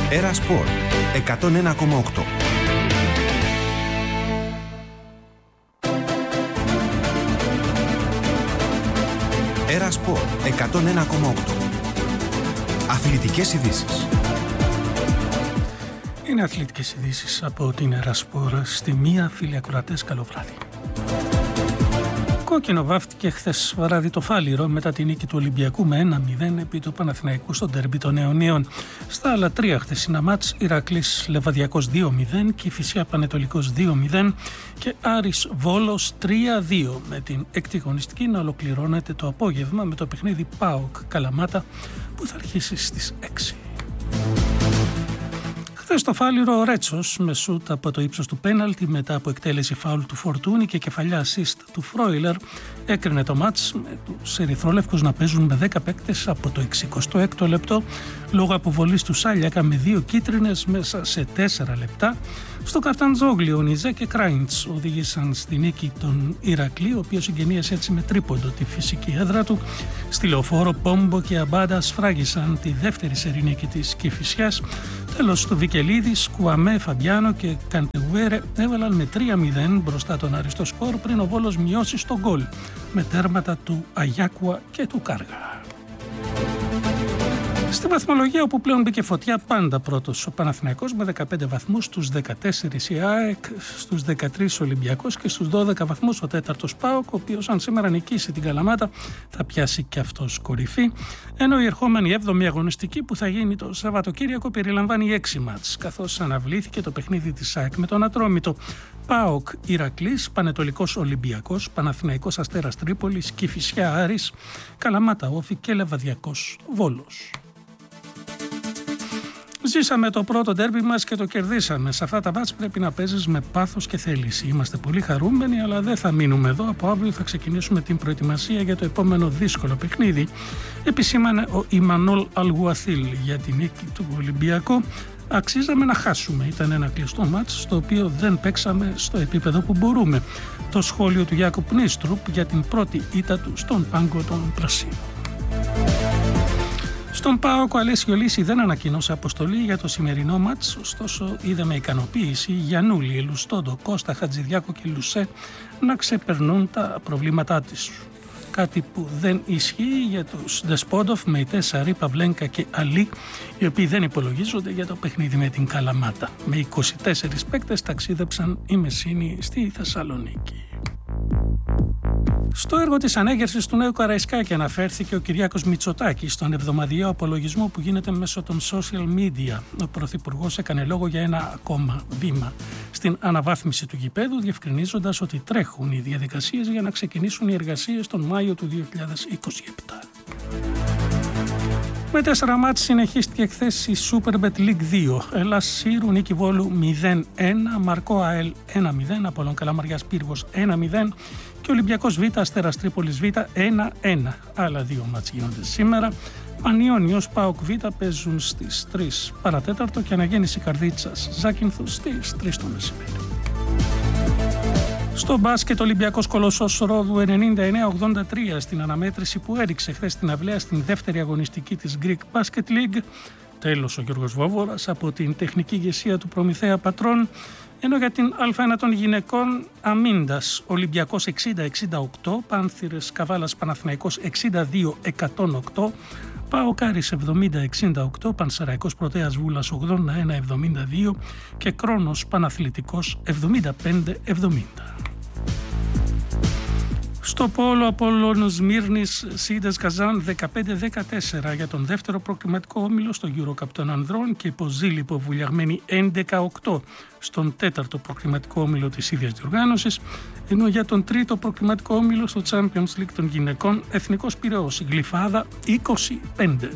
Έρα Σπορ 101,8. Έρα Σπορ 101,8. Αθλητικές ειδήσεις. Είναι αθλητικές ειδήσεις από την Έρα Σπορ. Στη μία, φίλοι ακροατές, καλό βράδυ. Κόκκινο βάφτηκε χθες βράδυ το Φάληρο μετά τη νίκη του Ολυμπιακού με 1-0 επί του Παναθηναϊκού στο ντέρμπι των Αιωνίων. Στα άλλα τρία χθεσινά μάτς, Ηρακλής Λεβαδιακός 2-0, Κηφισιά Πανετολικός 2-0 και Άρης Βόλος 3-2. Με την έκτη αγωνιστική να ολοκληρώνεται το απόγευμα με το παιχνίδι ΠΑΟΚ Καλαμάτα που θα αρχίσει στις 6. Χθες στο Φάληρο ο Ρέτσος με σούτ από το ύψος του πέναλτι μετά από εκτέλεση φάουλ του Φορτούνη και κεφαλιά assist του Φρόιλερ έκρινε το μάτς με τους ερυθρόλευκους να παίζουν με 10 παίκτες από το 66ο λεπτό λόγω αποβολής του Σάλιακα με 2 κίτρινες μέσα σε 4 λεπτά. Στο Καρταντζόγλιο, Νιζέ και Κράιντς οδήγησαν στη νίκη τον Ηρακλή, ο οποίος συγγενίασε έτσι με τρίποντο τη φυσική έδρα του. Στη Λεωφόρο, Πόμπο και Αμπάντα σφράγισαν τη δεύτερη σερί νίκη της Κηφισιάς. Τέλος, του Βικελίδης, Κουαμέ, Φαμπιάνο και Καντεγουέρε έβαλαν με 3-0 μπροστά τον αριστό σκορ πριν ο Βόλος μειώσει στο γκολ με τέρματα του Αγιάκουα και του Κάργα. Στη βαθμολογία όπου πλέον μπήκε φωτιά, πάντα πρώτος ο Παναθηναϊκός με 15 βαθμούς, στους 14 η ΑΕΚ, στους 13 ο Ολυμπιακός και στους 12 βαθμούς ο τέταρτος ΠΑΟΚ, ο οποίος αν σήμερα νικήσει την Καλαμάτα θα πιάσει και αυτός κορυφή, ενώ η ερχόμενη 7η αγωνιστική που θα γίνει το Σαββατοκύριακο περιλαμβάνει 6 μάτς, καθώς αναβλήθηκε το παιχνίδι της ΑΕΚ με τον Ατρόμητο. ΠΑΟΚ Ηρακλής, Πανετολικός Ολυμπιακός, Παναθηναϊκός Αστέρας Τρίπολης, Κηφισιά Άρης, Καλαμάτα Όφη και Λεβαδιακός Βόλος. Ζήσαμε το πρώτο ντέρμπι μας και το κερδίσαμε. Σε αυτά τα μάτς πρέπει να παίζεις με πάθος και θέληση. Είμαστε πολύ χαρούμενοι, αλλά δεν θα μείνουμε εδώ. Από αύριο θα ξεκινήσουμε την προετοιμασία για το επόμενο δύσκολο παιχνίδι. Επισήμανε ο Ιμανόλ Αλγουαθίλ για την νίκη του Ολυμπιακού. Αξίζαμε να χάσουμε. Ήταν ένα κλειστό μάτς στο οποίο δεν παίξαμε στο επίπεδο που μπορούμε. Το σχόλιο του Γιάκοπ Νίστρουπ για την πρώτη ήττα του στον πάγκο των Πρασίνων. Στον ΠΑΟΚ ο Αλέσιο Λύση δεν ανακοινώσε αποστολή για το σημερινό μάτς, ωστόσο είδε με ικανοποίηση Γιαννούλη, Λουστόντο, Κώστα, Χατζηδιάκο και Λουσέ να ξεπερνούν τα προβλήματά της. Κάτι που δεν ισχύει για τους Δεσπόντοφ, Μεϊτέ, Σαρή, Παυλένκα και Αλή, οι οποίοι δεν υπολογίζονται για το παιχνίδι με την Καλαμάτα. Με 24 παίκτες ταξίδεψαν οι Μεσίνοι στη Θεσσαλονίκη. Στο έργο της ανέγερσης του νέου Καραϊσκάκη αναφέρθηκε ο Κυριάκος Μητσοτάκης στον εβδομαδιαίο απολογισμό που γίνεται μέσω των social media. Ο Πρωθυπουργός έκανε λόγο για ένα ακόμα βήμα στην αναβάθμιση του γηπέδου, διευκρινίζοντας ότι τρέχουν οι διαδικασίες για να ξεκινήσουν οι εργασίες τον Μάιο του 2027. Με 4 μάτς συνεχίστηκε χθες η Superbet League 2. Ελλάς Σύρου, Νίκη Βόλου 0-1, Μαρκό ΑΕΛ 1-0, Απόλλων Καλαμαριάς Πύργος 1-0 και Ολυμπιακός Β, Αστέρας Τρίπολης Β 1-1. Άλλα 2 μάτς γίνονται σήμερα. Πανιώνιος ΠΑΟΚ Β παίζουν στις 3 παρατέταρτο και Αναγέννηση Καρδίτσας Ζάκυνθος στις 3 το μεσημέρι. Στο μπάσκετ, Ολυμπιακός Κολοσσός Ρόδου 99-83 στην αναμέτρηση που έριξε χθες στην αυλαία στην δεύτερη αγωνιστική της Greek Basket League. Τέλος ο Γιώργος Βόβορας από την τεχνική ηγεσία του Προμηθέα Πατρών, ενώ για την Α1 των γυναικών Αμίντας Ολυμπιακός 60-68, Πάνθυρες Καβάλας Παναθηναϊκός 62-108, ΠΑΟΚ Άρης 70-68, Πανσεραϊκός Πρωτέας Βούλας 81-72 και Κρόνος Παναθλητικός 75-70. Στο πόλο Απόλλων Σμύρνης Σίδες Καζάν 15-14 για τον δεύτερο προκριματικό όμιλο στο Eurocup των Ανδρών και Ποζήλιπο Βουλιαγμένη 11-8 στον τέταρτο προκριματικό όμιλο της ίδιας διοργάνωσης, ενώ για τον τρίτο προκριματικό όμιλο στο Champions League των γυναικών Εθνικός Πειραιώς Γλυφάδα 25.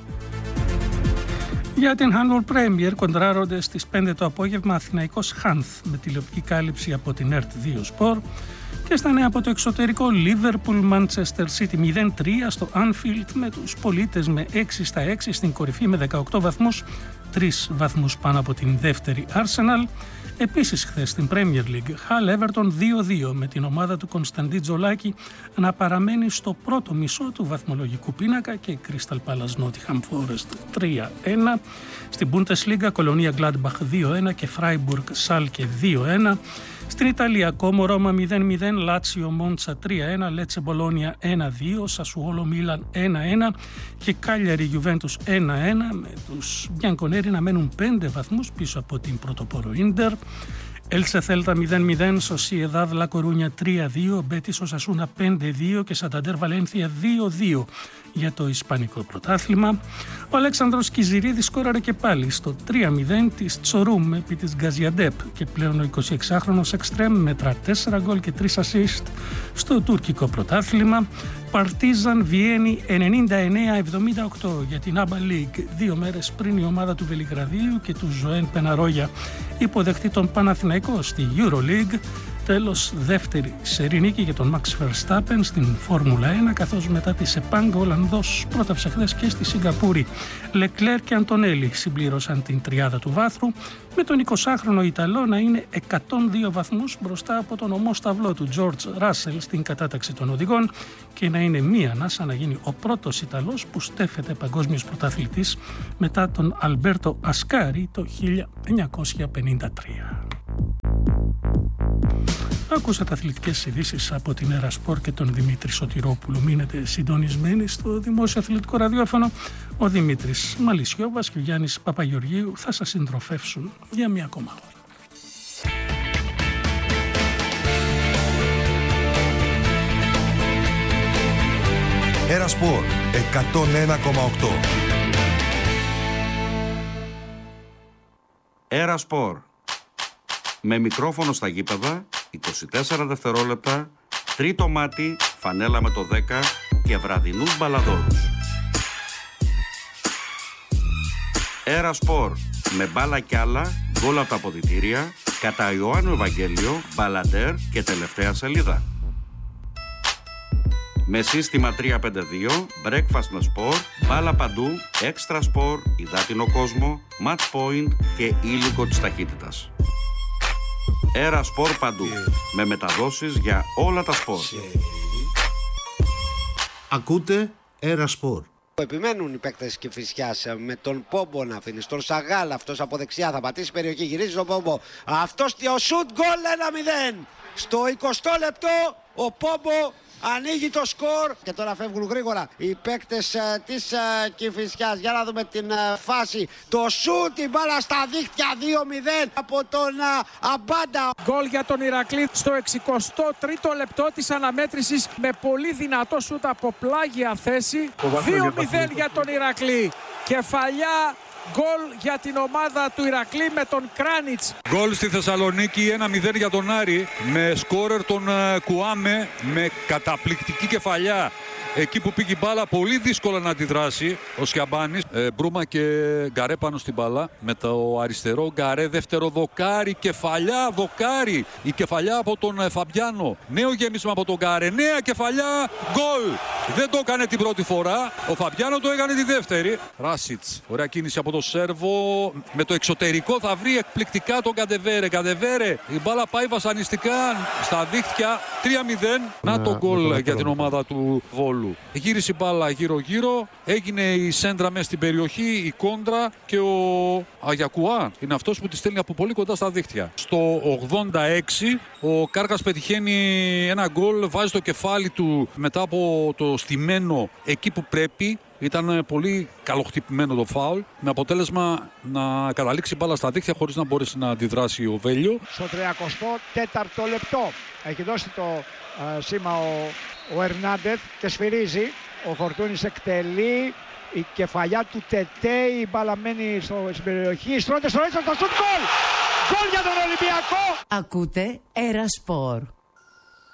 Για την Handball Premier κοντράρονται στις 5 το απόγευμα Αθηναϊκός Χάνθ με τηλεοπτική κάλυψη από την ERT2 Sport. Και στα νέα από το εξωτερικό, Liverpool Manchester City 0-3 στο Anfield με τους πολίτες με 6-6 στην κορυφή με 18 βαθμούς, 3 βαθμούς πάνω από την δεύτερη Arsenal, Επίσης χθες στην Premier League, Hull Everton 2-2 με την ομάδα του Κωνσταντί Τζολάκη να παραμένει στο πρώτο μισό του βαθμολογικού πίνακα και Crystal Palace Nottingham Forest 3-1. Στην Bundesliga, Κολονία Gladbach 2-1 και Freiburg Schalke 2-1. Στην Ιταλία, Κόμο Ρώμα 0-0, Λάτσιο Μόντσα 3-1, Λέτσε Μπολόνια 1-2, Σασουόλο Μίλαν 1-1 και Κάλιαρη Γιουβέντους 1-1, με τους Μπιανκονέρι να μένουν 5 βαθμούς πίσω από την πρωτοπόρο Ίντερ. Έλσε Θέλτα 0-0, Σοσιεδάδ Λα Κορούνια 3-2, Μπέτις Οσασούνα 5-2 και Σανταντέρ Βαλένθια 2-2 για το Ισπανικό πρωτάθλημα. Ο Αλέξανδρος Κιζηρίδης σκόραρε και πάλι στο 3-0 της Τσορούμ επί της Γκαζιαντέπ και πλέον ο 26χρονος εξτρέμ μετρά 4 γκολ και 3 assist στο τουρκικό πρωτάθλημα. Παρτίζαν Βιέννη 99-78 για την Άμπα League. 2 μέρες πριν η ομάδα του Βελιγραδίου και του Ζωέν Πεναρόγια υποδεχτεί τον Παναθηναϊκό στη EuroLeague. Τέλος, δεύτερη σερί νίκη για τον Max Verstappen στην Φόρμουλα 1, καθώς μετά τη Σεπάνγκ ο Ολλανδός πρόταψε χθες και στη Σιγκαπούρη. Λεκλέρ και Αντονέλη συμπλήρωσαν την τριάδα του βάθρου, με τον 20χρονο Ιταλό να είναι 102 βαθμούς μπροστά από τον ομόσταυλό του George Russell στην κατάταξη των οδηγών και να είναι μία ανάσα να γίνει ο πρώτος Ιταλός που στέφεται παγκόσμιος πρωταθλητής μετά τον Αλμπέρτο Ασκάρι το 1953. Άκουσατε αθλητικές ειδήσεις από την Έρα Σπορ και τον Δημήτρη Σωτηρόπουλο. Μείνετε συντονισμένοι στο Δημόσιο Αθλητικό Ραδιόφωνο. Ο Δημήτρης Μαλισιόβας και ο Γιάννης Παπαγεωργίου θα σας συντροφεύσουν για μία ακόμα ώρα. Έρα Σπορ 101,8. Έρα Σπορ. Με μικρόφωνο στα γήπεδα, 24 δευτερόλεπτα, τρίτο μάτι, φανέλα με το 10 και βραδινούς μπαλαδόρους. Έρα Σπορ, με μπάλα κι άλλα, γκολ από τα αποδυτήρια, κατά Ιωάννου Ευαγγέλιο, μπαλαντέρ και τελευταία σελίδα. Με σύστημα 352, breakfast με σπορ, μπάλα παντού, έξτρα σπορ, υδάτινο κόσμο, match point και ήλικο της ταχύτητας. Έρα Σπορ παντού, με μεταδόσεις για όλα τα σπορ. Ακούτε Έρα Σπορ. Επιμένουν οι παίκτες της Κηφισιάς με τον Πόμπο να αφήνει στον Σαγάλ. Αυτός από δεξιά θα πατήσει περιοχή, γυρίζει στον Πόμπο. Αυτός ο σουτ, γκολ 1-0. Στο 20ο λεπτό ο Πόμπο ανοίγει το σκορ και τώρα φεύγουν γρήγορα οι παίκτες της Κηφισιάς. Για να δούμε την φάση. Το σουτ, η μπάλα στα δίχτυα, 2-0 από τον Αμπάντα. Γκολ για τον Ηρακλή στο 63ο λεπτό της αναμέτρησης με πολύ δυνατό σουτ από πλάγια θέση. 2-0 για τον Ηρακλή. Κεφαλιά. Γκολ για την ομάδα του Ηρακλή με τον Κράνιτς. Γκολ στη Θεσσαλονίκη, 1-0 για τον Άρη, με σκόρερ τον Κουάμε, με καταπληκτική κεφαλιά. Εκεί που πήγε η μπάλα, πολύ δύσκολα να αντιδράσει ο Σιαμπάνης. Μπρούμα και Γκαρέ πάνω στην μπάλα. Με το αριστερό Γκαρέ, δεύτερο δοκάρι, κεφαλιά, δοκάρι. Η κεφαλιά από τον Φαμπιάνο. Νέο γέμισμα από τον Γκαρέ, νέα κεφαλιά, γκολ. Δεν το έκανε την πρώτη φορά. Ο Φαμπιάνο το έκανε τη δεύτερη. Ράσιτς, ωραία κίνηση από τον Σέρβο. Με το εξωτερικό θα βρει εκπληκτικά τον Καντεβέρε. Καντεβέρε, η μπάλα πάει βασανιστικά στα δίχτυα. 3-0. Να το γκολ για την ομάδα του Βόλου. Γύρισε η μπάλα γύρω-γύρω, έγινε η σέντρα μέσα στην περιοχή, η κόντρα και ο Αγιακουά είναι αυτός που τη στέλνει από πολύ κοντά στα δίχτυα. Στο 86 ο Κάρκας πετυχαίνει ένα γκολ, βάζει το κεφάλι του μετά από το στημένο εκεί που πρέπει. Ήταν πολύ καλοχτυπημένο το φάουλ, με αποτέλεσμα να καταλήξει η μπάλα στα δίχτυα χωρίς να μπορέσει να αντιδράσει ο Βέλιο. Στο 34ο λεπτό έχει δώσει το σήμα ο Ερνάντεθ και σφυρίζει. Ο Φορτούνης εκτελεί. Η κεφαλιά του Τετέ, η μπάλα μένει στην περιοχή. Στρώνεται στο ίσο, το σουτ, γκολ! Γκολ για τον Ολυμπιακό! Ακούτε Έρα Σπορ.